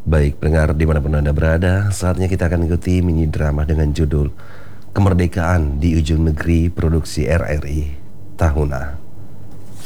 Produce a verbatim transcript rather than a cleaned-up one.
Baik, pendengar dimanapun Anda berada, saatnya kita akan ikuti mini drama dengan judul Kemerdekaan di Ujung Negeri produksi R R I Tahuna.